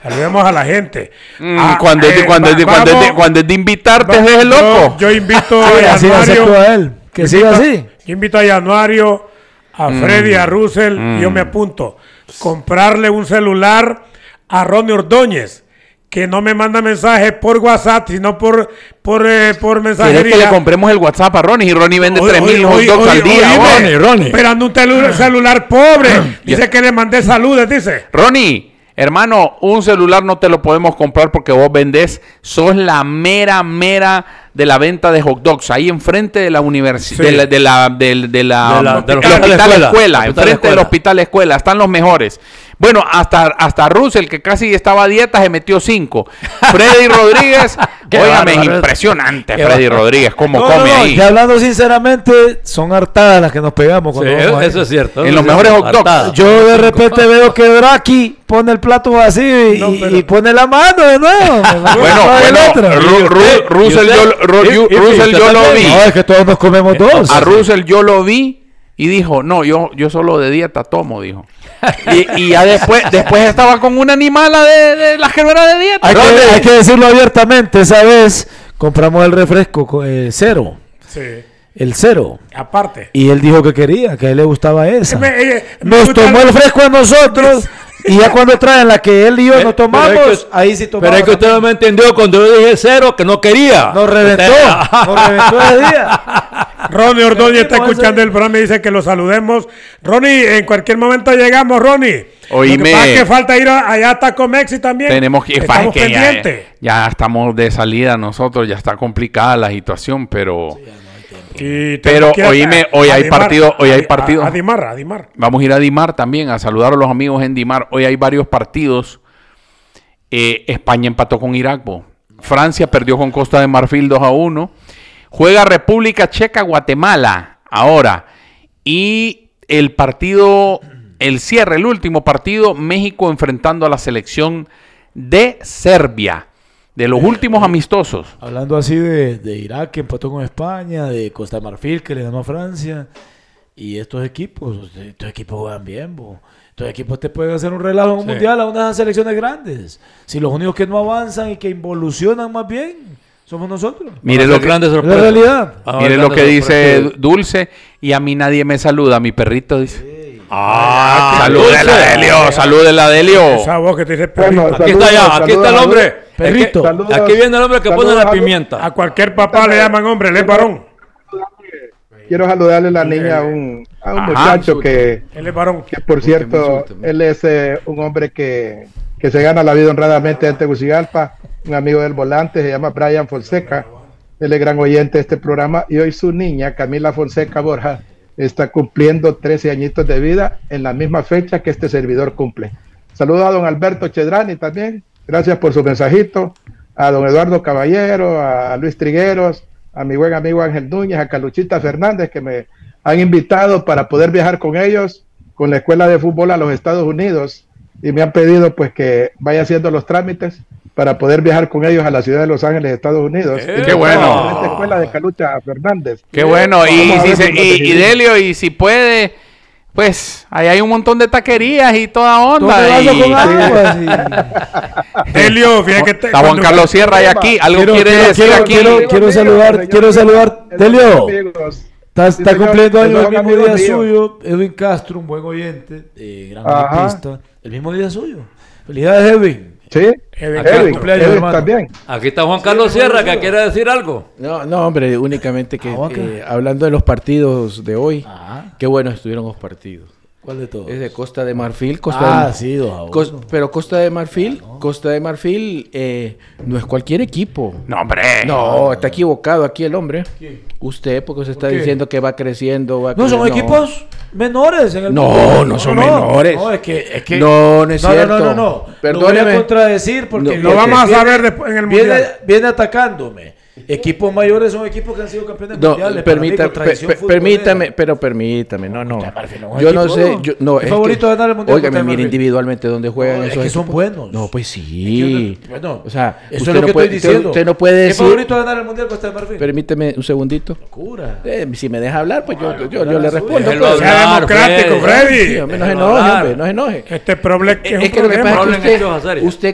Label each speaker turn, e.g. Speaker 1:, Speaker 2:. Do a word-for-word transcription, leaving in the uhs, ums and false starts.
Speaker 1: Saludemos a la gente.
Speaker 2: Mm,
Speaker 1: ah,
Speaker 2: cuando, es de,
Speaker 1: eh,
Speaker 2: cuando, es de,
Speaker 1: vamos,
Speaker 2: cuando, es de, cuando es de invitarte,
Speaker 1: va,
Speaker 2: es el loco.
Speaker 1: Yo, yo invito a
Speaker 3: Así
Speaker 1: Januario.
Speaker 3: a él. Que siga así.
Speaker 1: Yo invito a Januario, a Freddy, mm, a Russell, mm. y yo me apunto. Comprarle un celular a Ronnie Ordóñez, que no me manda mensajes por WhatsApp, sino por por, eh, por mensajería.
Speaker 2: ¿Quieres que le compremos el WhatsApp a Ronnie? Y Ronnie vende tres mil hot dogs al día.
Speaker 1: Oíme,
Speaker 2: Ronnie, Ronnie.
Speaker 1: Esperando un tel- celular pobre. Dice que le mandé saludos, dice.
Speaker 2: Ronnie, hermano, un celular no te lo podemos comprar porque vos vendés, sos la mera, mera de la venta de hot dogs, ahí enfrente de la universidad,
Speaker 1: Sí.
Speaker 2: de la, de la, de, de la,
Speaker 4: De la- del
Speaker 2: hospital
Speaker 4: hospital
Speaker 2: escuela,
Speaker 4: escuela,
Speaker 2: enfrente
Speaker 4: escuela.
Speaker 2: del hospital escuela, están los mejores. Bueno, hasta, hasta Russell, que casi estaba a dieta, se metió cinco. Freddy Rodríguez, óigame, es impresionante Freddy Rodríguez, cómo
Speaker 3: No,
Speaker 2: come
Speaker 3: no, no,
Speaker 2: ahí.
Speaker 3: y hablando sinceramente, son hartadas las que nos pegamos.
Speaker 4: Sí,
Speaker 3: cuando vamos ahí.
Speaker 4: eso es cierto.
Speaker 2: En
Speaker 4: eso
Speaker 2: los
Speaker 4: es
Speaker 2: mejores
Speaker 4: cierto.
Speaker 2: hot dogs.
Speaker 4: Hartada.
Speaker 3: Yo de repente veo que Draki pone el plato vacío y,
Speaker 1: No,
Speaker 3: y-
Speaker 1: pero-
Speaker 3: y pone la mano de nuevo.
Speaker 2: Bueno, bueno, Ru- Ru- Russell, yo, Ru-
Speaker 4: y- y-
Speaker 2: Russell,
Speaker 4: y
Speaker 2: yo
Speaker 4: usted
Speaker 2: lo
Speaker 4: también.
Speaker 2: vi.
Speaker 3: No, es que todos nos comemos dos.
Speaker 2: A Russell yo lo vi y dijo, no, yo, yo solo de dieta tomo, dijo. Y, y ya después, después estaba con una animala de, de la que no era de dieta.
Speaker 3: Hay que,
Speaker 2: ¿Dónde?
Speaker 3: hay que decirlo abiertamente, esa vez compramos el refresco co- eh, cero,
Speaker 1: Sí.
Speaker 3: el cero.
Speaker 1: Aparte.
Speaker 3: Y él dijo que quería, que a él le gustaba esa.
Speaker 1: Me- eh, me
Speaker 3: Nos
Speaker 1: gusta
Speaker 3: tomó
Speaker 1: el-
Speaker 3: el fresco a nosotros y ya cuando traen la que él y yo
Speaker 4: Pero-
Speaker 3: nos tomamos,
Speaker 4: pero es que-
Speaker 3: ahí sí tomamos.
Speaker 4: Pero es que usted no me entendió cuando yo dije cero, que no quería.
Speaker 3: Nos reventó,
Speaker 4: Usted-
Speaker 3: nos reventó ese día.
Speaker 1: Ronnie Ordóñez está
Speaker 3: ¿Cómo
Speaker 1: escuchando
Speaker 3: hace?
Speaker 1: el programa y dice que lo saludemos. Ronnie, en cualquier momento llegamos, Ronnie.
Speaker 2: Oíme.
Speaker 1: Lo que pasa es que falta ir a- allá hasta Comexi también.
Speaker 2: Tenemos que,
Speaker 1: Estamos
Speaker 2: que ya,
Speaker 1: pendientes.
Speaker 2: ya estamos de salida nosotros, ya está complicada la situación, pero
Speaker 1: Y
Speaker 2: Pero
Speaker 1: tenemos que ir a-
Speaker 2: oíme, hoy
Speaker 1: a
Speaker 2: hay
Speaker 1: Dimar,
Speaker 2: partido- hoy hay
Speaker 1: a- a-
Speaker 2: partido.
Speaker 1: A Dimar, a Dimar.
Speaker 2: vamos a ir a Dimar también a saludar a los amigos en Dimar. Hoy hay varios partidos. Eh, España empató con Irak, bo. Francia perdió con Costa de Marfil dos a uno. Juega República Checa, Guatemala ahora. Y el partido, el cierre, el último partido, México enfrentando a la selección de Serbia. De los últimos amistosos.
Speaker 3: Hablando así de, de Irak que empató con España, de Costa de Marfil que le ganó a Francia. Y estos equipos, estos equipos juegan bien, bo. Estos equipos te pueden hacer un relajo en un
Speaker 1: Sí.
Speaker 3: mundial a unas selecciones grandes. Si los únicos que no avanzan y que involucionan más bien somos nosotros.
Speaker 2: Mire
Speaker 4: Van a
Speaker 2: lo
Speaker 4: ser
Speaker 2: que,
Speaker 4: grandes
Speaker 3: Es la
Speaker 4: sorpresas.
Speaker 3: realidad.
Speaker 4: Van a
Speaker 2: mire
Speaker 4: ser
Speaker 2: lo que
Speaker 4: grandes
Speaker 2: dice
Speaker 4: sorpresas.
Speaker 2: Dulce. Y a mí nadie me saluda. Mi perrito dice.
Speaker 4: Ah,
Speaker 2: Salúdela,
Speaker 4: Dulce.
Speaker 2: Delio. Salúdela, Delio.
Speaker 1: Esa voz que te dice
Speaker 5: Bueno,
Speaker 1: perrito.
Speaker 4: Aquí está ya, aquí está el hombre.
Speaker 3: Perrito.
Speaker 4: Es que-
Speaker 5: Saludos.
Speaker 4: Aquí viene el hombre que pone
Speaker 5: Saludos,
Speaker 4: la
Speaker 5: saludos.
Speaker 4: pimienta.
Speaker 1: A cualquier papá le llaman hombre, él es varón.
Speaker 5: Quiero saludarle la niña a un, a un
Speaker 2: Ajá.
Speaker 5: muchacho que,
Speaker 1: Él es varón.
Speaker 5: que por cierto, él es eh, un hombre que, que se gana la vida honradamente en Tegucigalpa, un amigo del volante, se llama Brian Fonseca, él es gran oyente de este programa y hoy su niña, Camila Fonseca Borja, está cumpliendo trece añitos de vida en la misma fecha que este servidor cumple. Saludos a don Alberto Chedrani también, gracias por su mensajito, a don Eduardo Caballero, a Luis Trigueros, a mi buen amigo Ángel Núñez, a Caluchita Fernández, que me han invitado para poder viajar con ellos, con la escuela de fútbol a los Estados Unidos, y me han pedido pues que vaya haciendo los trámites para poder viajar con ellos a la ciudad de Los Ángeles, Estados Unidos.
Speaker 4: ¡Eh!
Speaker 2: Qué bueno.
Speaker 5: En esta escuela de Calucha Fernández.
Speaker 2: Qué bueno. Y,
Speaker 5: Vamos a
Speaker 2: si
Speaker 5: ver
Speaker 2: se-
Speaker 5: por
Speaker 2: y,
Speaker 5: dónde
Speaker 2: y Delio, y si puede, pues ahí hay un montón de taquerías y toda onda.
Speaker 3: ¿Dónde vas
Speaker 2: y-
Speaker 3: con agua? Sí.
Speaker 1: Delio, fíjate que te,
Speaker 2: Está Juan
Speaker 1: cuando-
Speaker 2: Carlos Sierra y aquí. Algo
Speaker 3: Quiero-
Speaker 2: quiere
Speaker 3: quiero-
Speaker 2: decir
Speaker 3: quiero-
Speaker 2: aquí.
Speaker 3: quiero- quiero saludar- quiero saludar. Delio.
Speaker 5: Amigos.
Speaker 3: Está,
Speaker 5: Sí,
Speaker 3: está
Speaker 5: señor.
Speaker 3: cumpliendo años
Speaker 5: Son
Speaker 3: el mismo
Speaker 5: amigos
Speaker 3: día
Speaker 5: míos.
Speaker 3: suyo. Edwin Castro, un buen oyente, eh, gran
Speaker 5: Ajá.
Speaker 3: artista. El mismo día suyo. Felicidades, Edwin.
Speaker 5: Sí,
Speaker 1: Edwin,
Speaker 5: Edwin,
Speaker 3: cumpleaños,
Speaker 5: Edwin
Speaker 3: hermano.
Speaker 5: también.
Speaker 4: Aquí está Juan Carlos Sierra, que quiere decir algo.
Speaker 6: No, no, hombre, únicamente que
Speaker 3: Ah, ok.
Speaker 6: eh, hablando de los partidos de hoy,
Speaker 3: Ajá.
Speaker 6: qué buenos estuvieron los partidos.
Speaker 3: ¿Cuál de todos?
Speaker 6: Es de Costa de Marfil, Costa
Speaker 3: Ah,
Speaker 6: de,
Speaker 3: sí, dos a uno.
Speaker 6: Cos- pero Costa de Marfil, Costa de Marfil eh, no es cualquier equipo.
Speaker 2: No, hombre.
Speaker 6: No, está equivocado aquí el hombre. Usted, porque se está
Speaker 3: qué?
Speaker 6: diciendo que va creciendo. Va
Speaker 3: No, son
Speaker 6: creciendo.
Speaker 3: equipos menores en el
Speaker 6: No,
Speaker 3: mundo.
Speaker 6: no son menores.
Speaker 3: No, es que, es que
Speaker 6: No, no es
Speaker 3: no,
Speaker 6: cierto.
Speaker 3: No, no, no, no. Lo voy
Speaker 6: Perdóneme.
Speaker 3: a contradecir porque
Speaker 6: No,
Speaker 1: Lo
Speaker 3: viene-
Speaker 1: vamos a
Speaker 3: viene-
Speaker 1: saber después en el
Speaker 3: viene,
Speaker 1: mundial.
Speaker 3: viene atacándome. Equipos mayores son equipos que han sido campeones
Speaker 6: No,
Speaker 3: mundiales. para mí,
Speaker 6: permita-
Speaker 3: con tradición
Speaker 6: per- per-
Speaker 3: futbolera.
Speaker 6: permítame, pero permítame, no, no.
Speaker 3: Costa de Marfil no es un
Speaker 6: Yo no
Speaker 3: equipo,
Speaker 6: sé,
Speaker 3: ¿no?
Speaker 6: yo, no,
Speaker 3: ¿Es
Speaker 6: es
Speaker 3: favorito
Speaker 6: que-
Speaker 3: a ganar el mundial Costa
Speaker 6: Óigame,
Speaker 3: de
Speaker 6: mire
Speaker 3: Marfil?
Speaker 6: individualmente dónde juegan
Speaker 3: No, es
Speaker 6: esos
Speaker 3: que son
Speaker 6: equipos.
Speaker 3: buenos.
Speaker 6: No, pues
Speaker 3: Es
Speaker 6: sí.
Speaker 3: que- bueno,
Speaker 6: O sea,
Speaker 3: eso
Speaker 6: usted
Speaker 3: es lo
Speaker 6: no
Speaker 3: que
Speaker 6: puede,
Speaker 3: estoy
Speaker 6: usted-
Speaker 3: diciendo.
Speaker 6: usted no puede
Speaker 3: ¿Es
Speaker 6: decir.
Speaker 3: favorito a ganar el mundial Costa de Marfil?
Speaker 6: Permíteme un segundito.
Speaker 3: Locura.
Speaker 6: Eh, si me deja hablar, pues yo, yo, yo,
Speaker 3: claro,
Speaker 6: le
Speaker 3: sí.
Speaker 6: respondo.
Speaker 4: Déjelo
Speaker 6: pues.
Speaker 1: Sea
Speaker 4: hablar,
Speaker 1: democrático,
Speaker 4: Freddy.
Speaker 1: Freddy.
Speaker 6: Sí, hombre, no se
Speaker 4: Déjelo
Speaker 6: enoje,
Speaker 4: hablar.
Speaker 6: hombre, no se enoje.
Speaker 1: Este problema que es,
Speaker 6: Es
Speaker 1: un
Speaker 6: que lo que
Speaker 1: problema.
Speaker 6: pasa es
Speaker 4: Hablen
Speaker 6: que
Speaker 4: en cosas
Speaker 6: usted,
Speaker 4: serias.
Speaker 6: usted